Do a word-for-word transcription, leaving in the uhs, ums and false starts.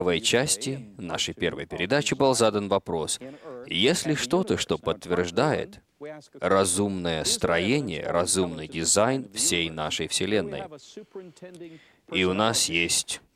первой части нашей первой передачи был задан вопрос: есть ли что-то, что подтверждает разумное строение, разумный дизайн всей нашей Вселенной? И у нас есть